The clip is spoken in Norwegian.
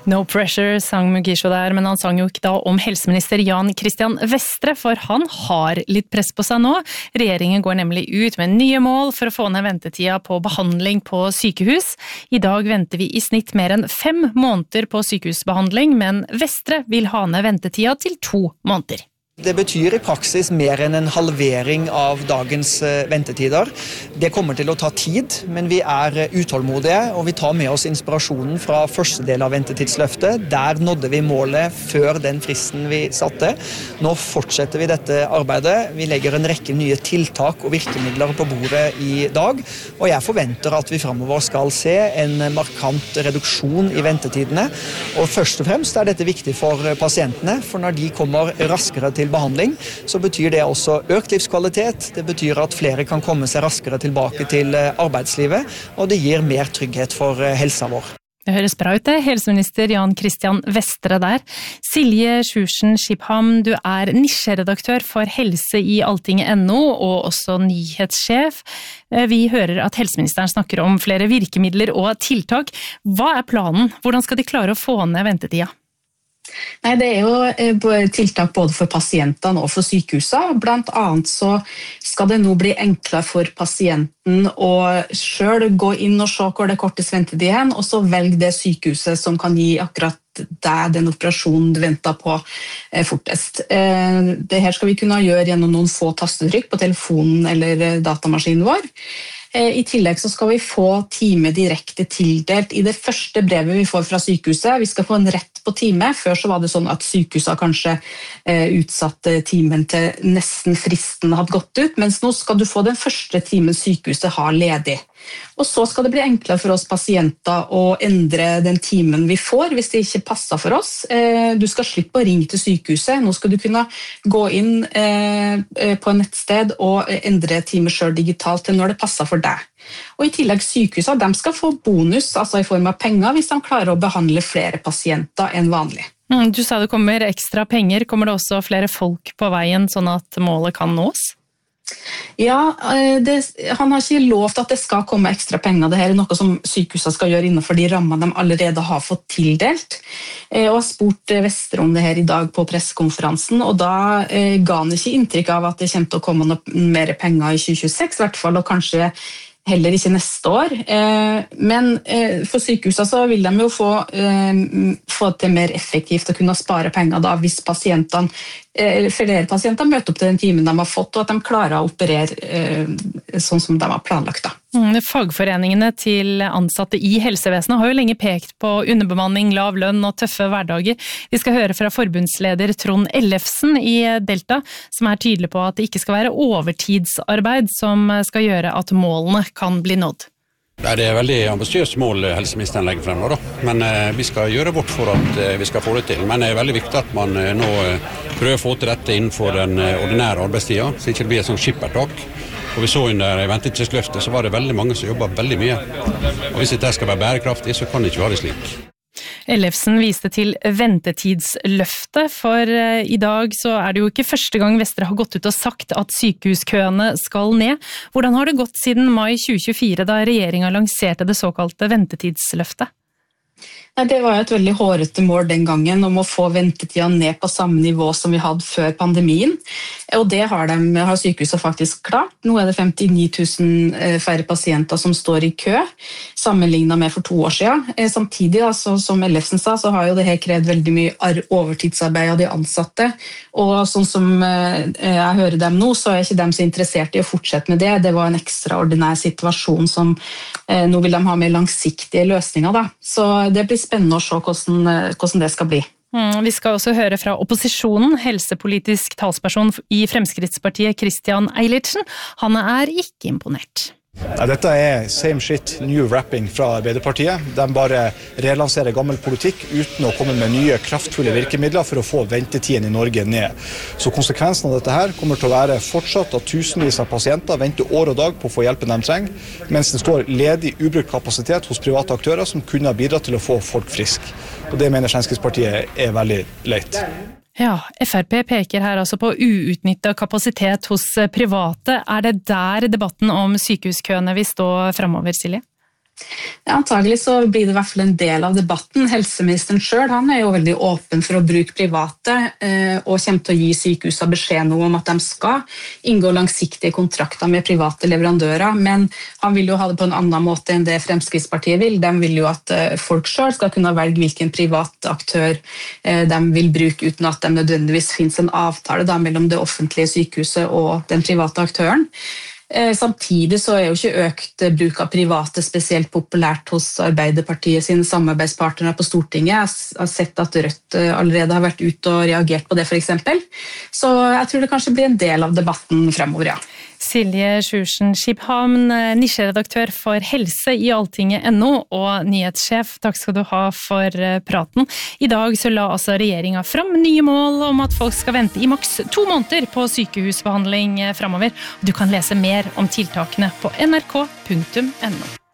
No pressure, sang Mugisho der, men han sang jo ikke da om helseminister Jan Christian Vestre, for han har litt press på seg nå. Regjeringen går nemlig ut med nye mål for å få ned ventetida på behandling på sykehus. I dag venter vi i snitt mer enn 5 måneder på sykehusbehandling, men Vestre vil ha ned ventetida til 2 måneder. Det betyr i praksis mer enn en halvering av dagens ventetider. Det kommer til å ta tid, men vi er utålmodige, og vi tar med oss inspirasjonen fra første del av ventetidsløftet. Der nådde vi målet før den fristen vi satte. Nå fortsetter vi dette arbeidet. Vi legger en rekke nye tiltak og virkemidler på bordet i dag, og jeg forventer at vi fremover skal se en markant reduksjon i ventetidene. Og først og fremst er dette viktig for pasientene, for når de kommer raskere til behandling, så betyr det også økt livskvalitet. Det betyr at flere kan komme seg raskere tilbake til arbeidslivet, og det gir mer trygghet for helsa vår. Det høres bra ut det, helseminister Jan Christian Vestre der. Silje Sjursen Skipham, du er nisjeredaktør for Helse i Altinget.no, og også nyhetssjef. Vi hører at helseministeren snakker om flere virkemidler og tiltak. Hva er planen? Hvordan skal de klare å få ned ventetida? Nei, det er jo tiltak både for pasientene og for sykehusene. Blant annet så skal det nå bli enklere for pasienten å selv gå inn og se hvor det kortest ventetid hen, og så velge det sykehuset som kan gi akkurat deg den operasjonen du venter på fortest. Det her skal vi kunne gjøre gjennom noen få tastetrykk på telefonen eller datamaskinen vår. I tillegg så skal vi få time direkte tildelt i det første brevet vi får fra sykehuset. Vi skal få en rett på time. Før så var det sånn at sykehuset kanskje utsatte timen til nesten fristen hadde gått ut, mens nå skal du få den første timen sykehuset har ledig. Og så skal det bli enklere for oss pasienter å endre den timen vi får hvis det ikke passer for oss. Du skal slippe å ringe til sykehuset. Nå skal du kunne gå inn på en nettsted og endre time selv digitalt til når det passer for deg. Og i tillegg sykehusene, de skal få bonus, altså i form av penger, hvis de klarer å behandle flere pasienter enn vanlig. Du sa det kommer ekstra penger. Kommer det også flere folk på veien sånn at målet kan nås? Ja, han har ikke lovt at det skal komme ekstra penger. Dette er noe som sykehusene skal gjøre innenfor de rammene de allerede har fått tildelt. Og har spurt Vestre om det her i dag på pressekonferansen, og da ga han ikke inntrykk av at det kommer til å komme noe mer penger i 2026, i hvert fall, og kanskje heller ikke neste år. Men for sykehusene så vil de jo få til mer effektivt å kunne spare penger da, hvis flere pasienter møter opp til den timen de har fått, og at de klarer å operere sånn som de har planlagt da. Fagforeningene til ansatte i helsevesenet har jo lenge pekt på underbemanning, lav lønn og tøffe hverdager. Vi skal høre fra forbundsleder Trond Ellefsen i Delta, som er tydelig på at det ikke skal være overtidsarbeid som skal gjøre at målene kan bli nådd. Det er veldig ambisiøst mål helseministeren legger frem nå, da. Men vi skal gjøre vårt for at vi skal få det til. Men det er veldig viktig at man nå prøver å få til dette innenfor den ordinære arbeidstida, så det ikke blir et sånt skippertak. Og vi så under ventetidsløftet, så var det veldig mange som jobbet veldig mye. Og hvis dette skal være bærekraftig, så kan det ikke være slik. Ellefsen viste til ventetidsløftet, for i dag så er det jo ikke første gang Vestre har gått ut og sagt at sykehuskøene skal ned. Hvordan har det gått siden mai 2024, da regjeringen lanserte det såkalte ventetidsløftet? Det var et veldig hårete mål den gangen om å få ventetida ned på samme nivå som vi hadde før pandemien. Og det har sykehuset faktisk klart. Nå er det 59 000 færre pasienter som står i kø, sammenlignet med for 2 år siden. Samtidig, altså, som Ellefsen sa, så har jo det her krevd veldig mye overtidsarbeid av de ansatte. Og sånn som jeg hører dem nå, så er ikke de så interessert i å fortsette med det. Det var en ekstraordinær situasjon som nå vil de ha mer langsiktige løsninger. Da. Så det blir spennende å se hvordan det skal bli. Vi skal også høre fra opposisjonen, helsepolitisk talsperson i Fremskrittspartiet Christian Eilertsen. Han er ikke imponert. Ja, dette er same shit, new rapping fra Arbeiderpartiet. De bare relanserer gammel politikk uten å komme med nye kraftfulle virkemidler for å få ventetiden i Norge ned. Så konsekvensen av dette her kommer til å være fortsatt at tusenvis av pasienter venter år og dag på å få hjelpen de trenger, mens det står ledig ubrukt kapasitet hos private aktører som kunne ha bidratt til å få folk frisk. Og det mener Fremskrittspartiet er veldig leit. Ja, FrP peker her altså på uutnyttet kapasitet hos private. Er det der debatten om sykehuskøene vil stå fremover, Silje? Antagelig så blir det I hvert fall en del av debatten. Helseministeren selv, han jo veldig åpen for å bruke private, og kommer til å gi sykehusene beskjed nå om at de skal inngå langsiktige kontrakter med private leverandører, men han vil jo ha det på en annen måte enn det Fremskrittspartiet vil. De vil jo at folk selv skal kunne velge hvilken privat aktør de vil bruke, uten at det nødvendigvis finnes en avtale da, mellom det offentlige sykehuset og den private aktøren. Samtidig så jo ikke økt bruk av private spesielt populært hos Arbeiderpartiet sine samarbeidspartnere på Stortinget. Jeg har sett at Rødt allerede har vært ute og reagert på det for eksempel. Så jeg tror det kanskje blir en del av debatten fremover, ja. Silje Sjursen Skiphamn, nisjeredaktør for Helse I Altinget.no og nyhetssjef, takk skal du ha for praten. I dag så la altså regjeringen fram nye mål om at folk skal vente I maks 2 måneder på sykehusbehandling fremover. Du kan lese mer om tiltakene på nrk.no.